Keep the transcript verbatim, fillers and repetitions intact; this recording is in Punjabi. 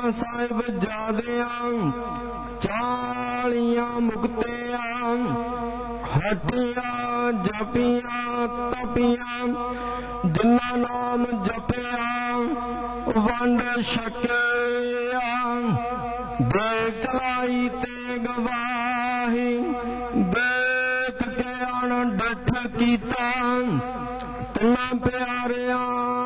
ਪਾਤਸ਼ਾਹ ਸਾਹਿਬ ਜਾਦਿਆਂ ਚਾਲੀਆਂ ਮੁਕਤਿਆਂ ਹਟੀਆਂ ਜਪੀਆਂ ਤਪੀਆਂ ਜਿਨ੍ਹਾਂ ਨਾਮ ਜਪਿਆ ਵੰਡ ਛਕਿਆ ਦੇਖ ਚਲਾਈ ਤੇ ਗਵਾਹੀ ਦੇਖ ਕੇ ਅਣਡਿੱਠ ਕੀਤਾ ਤਿੰਨਾਂ ਪਿਆਰਿਆਂ